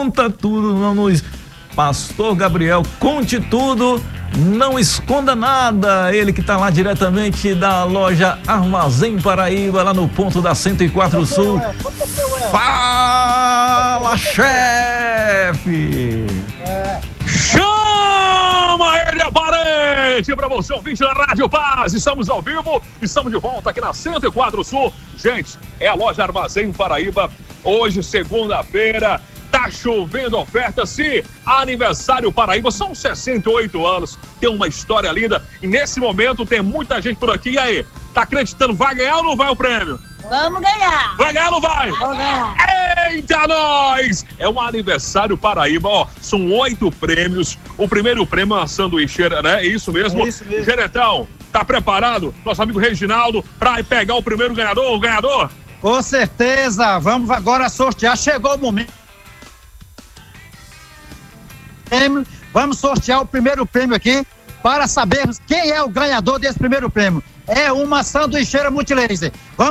conta tudo, Pastor Gabriel, conte tudo, não esconda nada. Ele que tá lá diretamente da loja Armazém Paraíba, lá no ponto da 104 Sul. Fala, chefe! Chama ele, aparente, para você, ouvinte da Rádio Paz. Estamos ao vivo, estamos de volta aqui na 104 Sul. Gente, é a loja Armazém Paraíba. Hoje, segunda-feira, tá chovendo oferta. Sim, aniversário Paraíba, são 68 anos, tem uma história linda. E nesse momento tem muita gente por aqui. E aí, tá acreditando, vai ganhar ou não vai o prêmio? Vamos ganhar. Vai ganhar ou não vai? Vamos ganhar. Eita, nós! É um aniversário Paraíba, ó. São 8 prêmios. O primeiro prêmio é uma sanduicheira, né? É isso mesmo? É isso mesmo. Genetão, tá preparado? Nosso amigo Reginaldo, pra pegar o primeiro ganhador, o ganhador? Com certeza, vamos agora sortear. Chegou o momento. Vamos sortear o primeiro prêmio aqui para sabermos quem é o ganhador desse primeiro prêmio. É uma sanduicheira multilaser. Vamos